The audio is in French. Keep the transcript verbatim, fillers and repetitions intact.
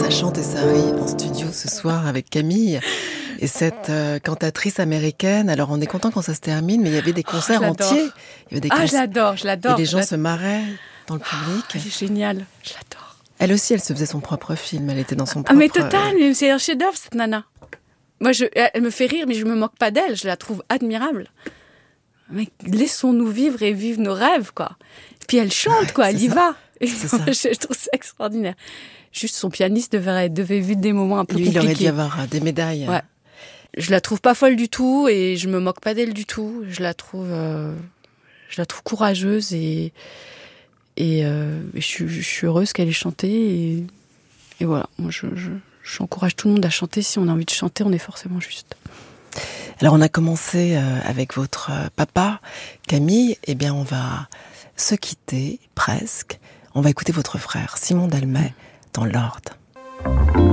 Ça chante et ça rit en studio ce soir avec Camille. Et cette euh, cantatrice américaine, alors on est content quand ça se termine, mais il y avait des concerts oh, entiers. Il y avait des ah, concerts. je l'adore, je l'adore. Et les gens je se marraient dans le public. Oh, c'est génial, je l'adore. Elle aussi, elle se faisait son propre film. Elle était dans son propre... Ah mais total, mais c'est un chef-d'œuvre cette nana. Moi, je, elle me fait rire, mais je me moque pas d'elle. Je la trouve admirable. Mais laissons-nous vivre et vivre nos rêves, quoi. Puis elle chante, quoi. Elle y ça. va. Et moi, je, je trouve ça extraordinaire. Juste, son pianiste devait, devait vivre des moments un peu Lui, compliqués. Il aurait dû avoir des médailles. Ouais. Je la trouve pas folle du tout et je me moque pas d'elle du tout. Je la trouve, euh, je la trouve courageuse et et, euh, et je, je suis heureuse qu'elle ait chanté et, et voilà. Moi, je, je, j'encourage tout le monde à chanter. Si on a envie de chanter, on est forcément juste. Alors, on a commencé euh, avec votre euh, papa, Camille. Eh bien, on va se quitter presque. On va écouter votre frère, Simon Dalmet, dans l'Ordre.